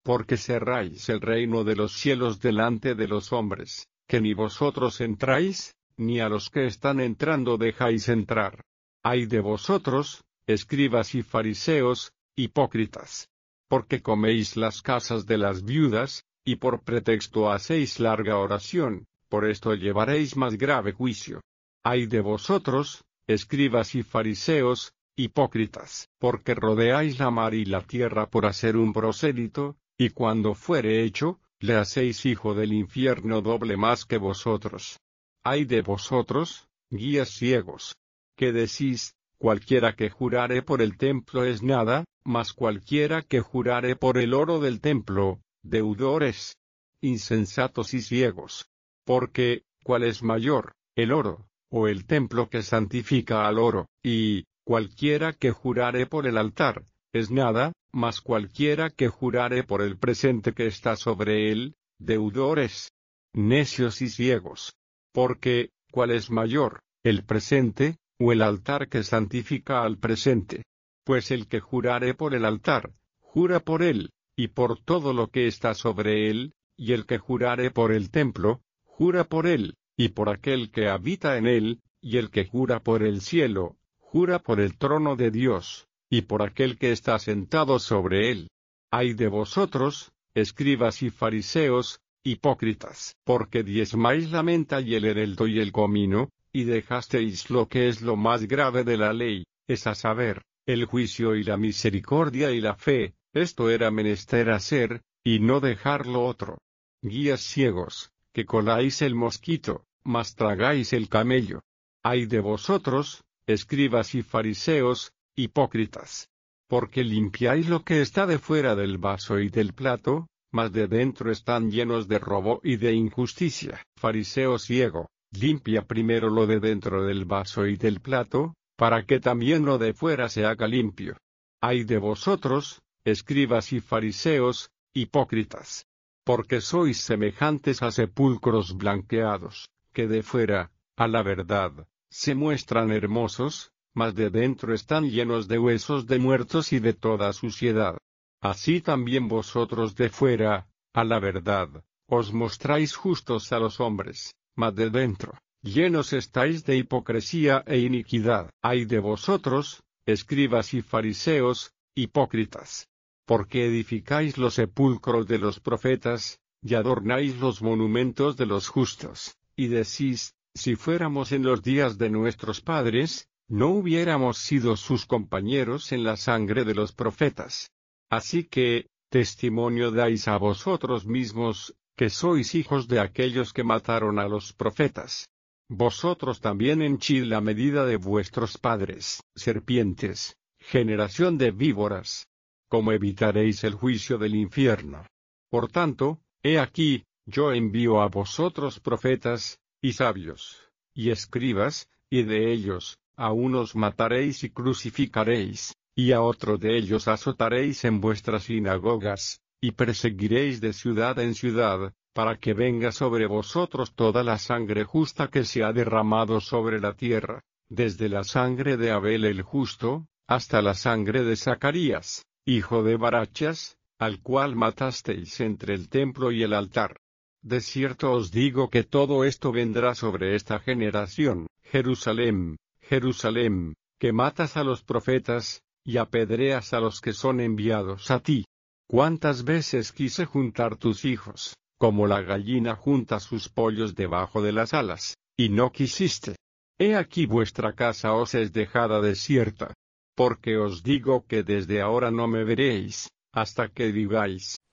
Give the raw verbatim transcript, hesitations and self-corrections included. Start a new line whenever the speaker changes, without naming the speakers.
porque cerráis el reino de los cielos delante de los hombres, que ni vosotros entráis, ni a los que están entrando dejáis entrar. Ay de vosotros, escribas y fariseos, hipócritas, porque coméis las casas de las viudas, y por pretexto hacéis larga oración, por esto llevaréis más grave juicio. Ay de vosotros, escribas y fariseos, hipócritas, porque rodeáis la mar y la tierra por hacer un prosélito, y cuando fuere hecho, le hacéis hijo del infierno doble más que vosotros. Ay de vosotros, guías ciegos, que decís, cualquiera que jurare por el templo es nada, mas cualquiera que jurare por el oro del templo, deudor es. Insensatos y ciegos. Porque, ¿cuál es mayor, el oro, o el templo que santifica al oro? Y, cualquiera que jurare por el altar, es nada, mas cualquiera que jurare por el presente que está sobre él, deudor es. Necios y ciegos. Porque, ¿cuál es mayor, el presente, o el altar que santifica al presente? Pues el que jurare por el altar, jura por él, y por todo lo que está sobre él, y el que jurare por el templo, jura por él, y por aquel que habita en él, y el que jura por el cielo, jura por el trono de Dios, y por aquel que está sentado sobre él. Ay de vosotros, escribas y fariseos, hipócritas, porque diezmáis la menta y el eneldo y el comino, y dejasteis lo que es lo más grave de la ley, es a saber, el juicio y la misericordia y la fe. Esto era menester hacer, y no dejar lo otro. Guías ciegos, que coláis el mosquito, mas tragáis el camello. Ay de vosotros, escribas y fariseos, hipócritas, porque limpiáis lo que está de fuera del vaso y del plato, mas de dentro están llenos de robo y de injusticia. Fariseo ciego, limpia primero lo de dentro del vaso y del plato, para que también lo de fuera se haga limpio. Ay de vosotros, escribas y fariseos, hipócritas, porque sois semejantes a sepulcros blanqueados, que de fuera, a la verdad, se muestran hermosos, mas de dentro están llenos de huesos de muertos y de toda suciedad. Así también vosotros de fuera, a la verdad, os mostráis justos a los hombres, mas de dentro, llenos estáis de hipocresía e iniquidad. Ay de vosotros, escribas y fariseos, hipócritas, porque edificáis los sepulcros de los profetas, y adornáis los monumentos de los justos, y decís, si fuéramos en los días de nuestros padres, no hubiéramos sido sus compañeros en la sangre de los profetas. Así que, testimonio dais a vosotros mismos, que sois hijos de aquellos que mataron a los profetas. Vosotros también henchid la medida de vuestros padres, serpientes, generación de víboras. ¿Cómo evitaréis el juicio del infierno? Por tanto, he aquí, yo envío a vosotros profetas, y sabios, y escribas, y de ellos, a unos mataréis y crucificaréis, y a otros de ellos azotaréis en vuestras sinagogas, y perseguiréis de ciudad en ciudad, para que venga sobre vosotros toda la sangre justa que se ha derramado sobre la tierra, desde la sangre de Abel el justo, hasta la sangre de Zacarías, hijo de Barachas, al cual matasteis entre el templo y el altar. De cierto os digo que todo esto vendrá sobre esta generación. Jerusalén, Jerusalén, que matas a los profetas, y apedreas a los que son enviados a ti. ¿Cuántas veces quise juntar tus hijos, como la gallina junta sus pollos debajo de las alas, y no quisiste? He aquí vuestra casa os es dejada desierta. Porque os digo que desde ahora no me veréis, hasta que digáis,